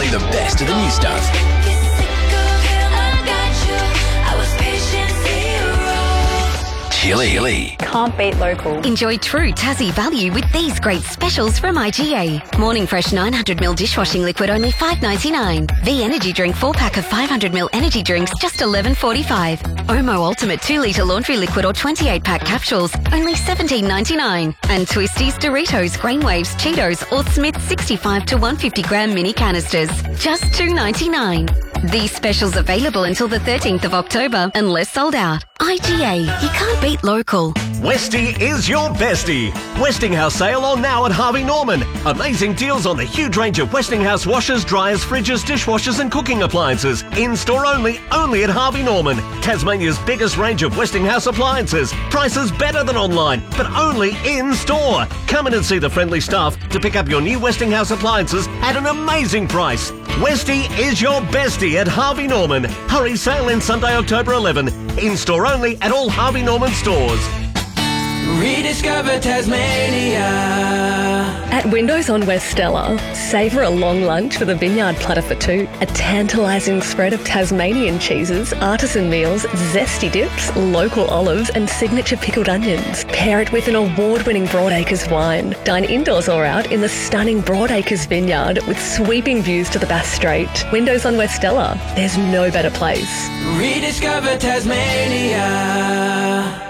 the best of the new stuff. Chili. Can't beat local. Enjoy true Tassie value with these great specials from IGA. Morning Fresh 900ml dishwashing liquid only $5.99. V Energy Drink 4-pack of 500ml energy drinks just $11.45. Omo Ultimate 2-litre laundry liquid or 28-pack capsules only $17.99. And Twisties, Doritos, Grain Waves, Cheetos or Smith's 65 to 150 gram mini canisters just $2.99. These specials available until the 13th of October unless sold out. IGA, you can't beat local. Westie is your bestie. Westinghouse sale on now at Harvey Norman. Amazing deals on the huge range of Westinghouse washers, dryers, fridges, dishwashers and cooking appliances. In-store only at Harvey Norman. Tasmania's biggest range of Westinghouse appliances. Prices better than online, but only in-store. Come in and see the friendly staff to pick up your new Westinghouse appliances at an amazing price. Westie is your bestie at Harvey Norman. Hurry, sale in Sunday, October 11. In-store only at all Harvey Norman stores. Rediscover Tasmania. At Windows on West Stella, savour a long lunch with a vineyard platter for two, a tantalising spread of Tasmanian cheeses, artisan meals, zesty dips, local olives and signature pickled onions. Pair it with an award-winning Broadacres wine. Dine indoors or out in the stunning Broadacres vineyard with sweeping views to the Bass Strait. Windows on West Stella, there's no better place. Rediscover Tasmania.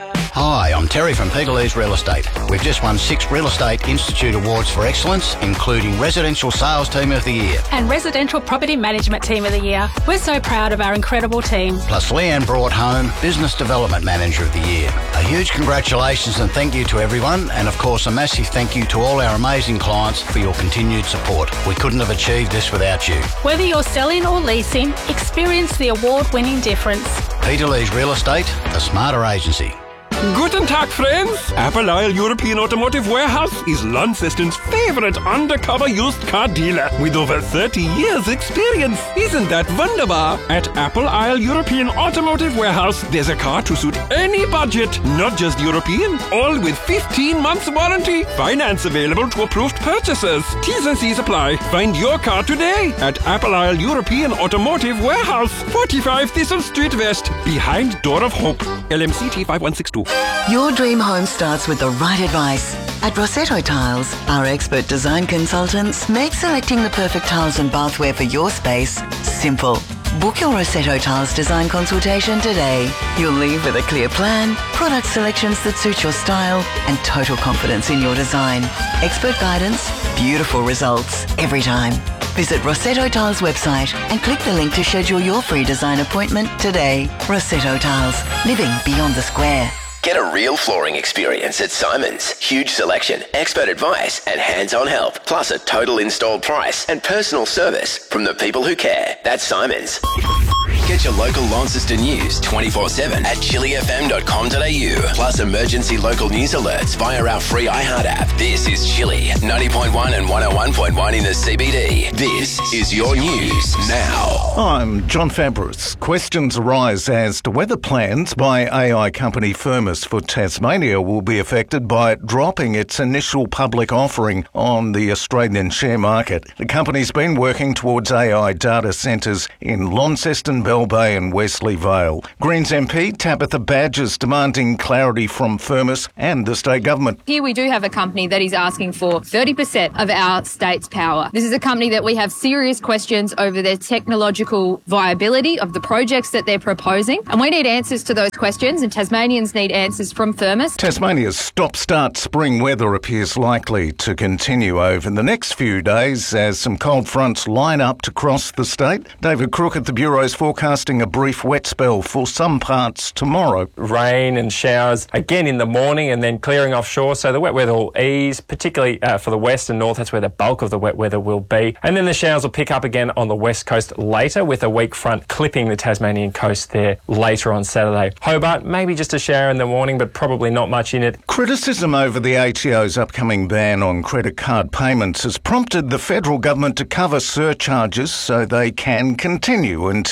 Hi, I'm Terry from Peterlee's Real Estate. We've just won 6 Real Estate Institute Awards for Excellence, including Residential Sales Team of the Year. And Residential Property Management Team of the Year. We're so proud of our incredible team. Plus Leanne brought home Business Development Manager of the Year. A huge congratulations and thank you to everyone, and of course a massive thank you to all our amazing clients for your continued support. We couldn't have achieved this without you. Whether you're selling or leasing, experience the award-winning difference. Peterlee's Real Estate, the smarter agency. Guten Tag, friends! Apple Isle European Automotive Warehouse is Launceston's favourite undercover used car dealer with over 30 years experience. Isn't that wunderbar? At Apple Isle European Automotive Warehouse, there's a car to suit any budget, not just European, all with 15 months warranty. Finance available to approved purchasers. T's and C's apply. Find your car today at Apple Isle European Automotive Warehouse, 45 Thistle Street West, behind Door of Hope. LMCT 5162. Your dream home starts with the right advice. At Rossetto Tiles, our expert design consultants make selecting the perfect tiles and bathware for your space simple. Book your Rossetto Tiles design consultation today. You'll leave with a clear plan, product selections that suit your style, and total confidence in your design. Expert guidance, beautiful results every time. Visit Rossetto Tiles website and click the link to schedule your free design appointment today. Rossetto Tiles, living beyond the square. Get a real flooring experience at Simon's. Huge selection, expert advice and hands-on help. Plus a total installed price and personal service from the people who care. That's Simon's. Get your local Launceston news 24/7 at chilifm.com.au. Plus emergency local news alerts via our free iHeart app. This is Chili, 90.1 and 101.1 in the CBD. This is your news now. I'm John Fabris. Questions arise as to whether plans by AI company Firmus for Tasmania will be affected by dropping its initial public offering on the Australian share market. The company's been working towards AI data centres in Launceston, Bell Bay and Wesley Vale. Greens MP Tabitha Badger's demanding clarity from Firmus and the state government. Here we do have a company that is asking for 30% of our state's power. This is a company that we have serious questions over their technological viability of the projects that they're proposing, and we need answers to those questions, and Tasmanians need answers from Firmus. Tasmania's stop-start spring weather appears likely to continue over the next few days as some cold fronts line up to cross the state. David Crook at the Bureau's forecasting a brief wet spell for some parts tomorrow. Rain and showers again in the morning and then clearing offshore, so the wet weather will ease, particularly for the west and north. That's where the bulk of the wet weather will be. And then the showers will pick up again on the west coast later, with a weak front clipping the Tasmanian coast there later on Saturday. Hobart, maybe just a shower in the morning, but probably not much in it. Criticism over the ATO's upcoming ban on credit card payments has prompted the federal government to cover surcharges so they can continue until the end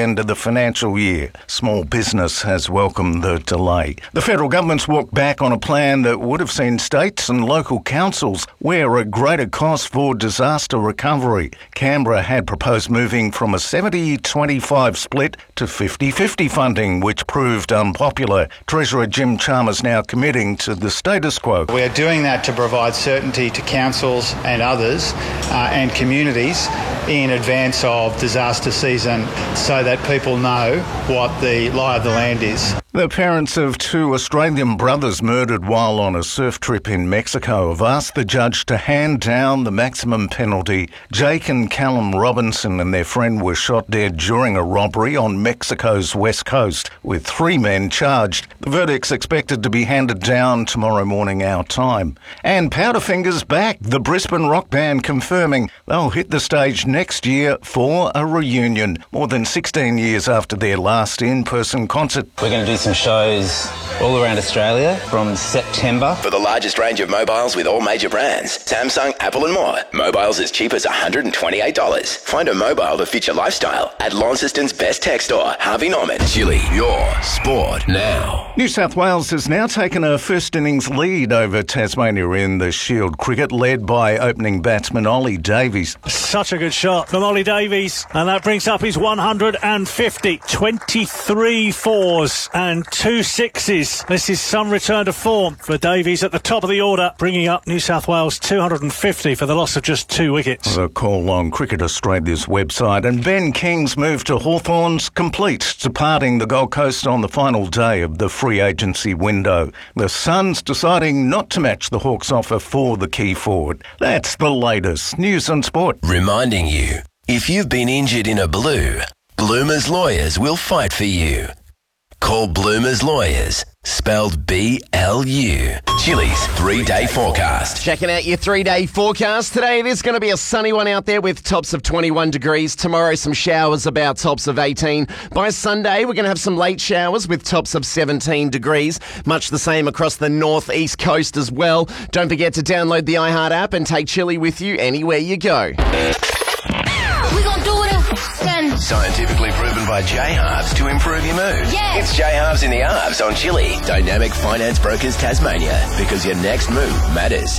end of the financial year. Small business has welcomed the delay. The federal government's walked back on a plan that would have seen states and local councils wear a greater cost for disaster recovery. Canberra had proposed moving from a 70-25 split to 50-50 funding, which proved unpopular. Treasurer Jim Chalmers now committing to the status quo. We are doing that to provide certainty to councils and others and communities in advance of disaster season so that people know what the lie of the land is. The parents of two Australian brothers murdered while on a surf trip in Mexico have asked the judge to hand down the maximum penalty. Jake and Callum Robinson and their friend were shot dead during a robbery on Mexico's west coast, with 3 men charged. The verdict's expected to be handed down tomorrow morning our time. And Powderfinger's back. The Brisbane rock band confirming they'll hit the stage next year for a reunion, more than 16 years after their last in-person concert. We're going to do some shows all around Australia from September. For the largest range of mobiles with all major brands, Samsung, Apple and more. Mobiles as cheap as $128. Find a mobile to fit your lifestyle at Launceston's best tech store, Harvey Norman. Chili, your sport now. New South Wales has now taken a first innings lead over Tasmania in the Shield cricket, led by opening batsman Ollie Davies. Such a good shot from Ollie Davies, and that brings up his 150. 23 fours and 2 sixes. This is some return to form for Davies at the top of the order, bringing up New South Wales 250 for the loss of just 2 wickets. The call on Cricket Australia's website, and Ben King's move to Hawthorns complete, departing the Gold Coast on the final day of the free agency window. The Suns deciding not to match the Hawks' offer for the key forward. That's the latest news and sport. Reminding you, if you've been injured in a blue, Bloomer's Lawyers will fight for you. Call Bloomer's Lawyers, spelled B-L-U. Chili's 3-day forecast. Checking out your 3-day forecast. Today it is going to be a sunny one out there with tops of 21 degrees. Tomorrow some showers, about tops of 18. By Sunday we're going to have some late showers with tops of 17 degrees. Much the same across the northeast coast as well. Don't forget to download the iHeart app and take Chili with you anywhere you go. We gonna do it again. Scientifically proven by J-Halves to improve your mood. Yeah. It's J-Halves in the Halves on Chili. Dynamic Finance Brokers Tasmania. Because your next move matters.